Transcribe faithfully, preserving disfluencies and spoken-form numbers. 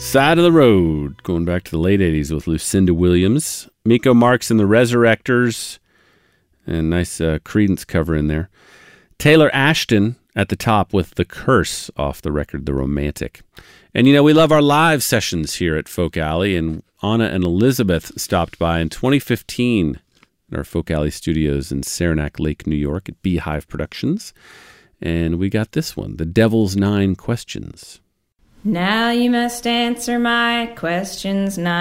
Side of the Road, going back to the late eighties with Lucinda Williams. Miko Marks and the Resurrectors, and nice uh, Creedence cover in there. Taylor Ashton at the top with The Curse off the record The Romantic. And, you know, we love our live sessions here at Folk Alley, and Anna and Elizabeth stopped by in twenty fifteen at our Folk Alley studios in Saranac Lake, New York at Beehive Productions. And we got this one, The Devil's Nine Questions. Now you must answer my questions, nine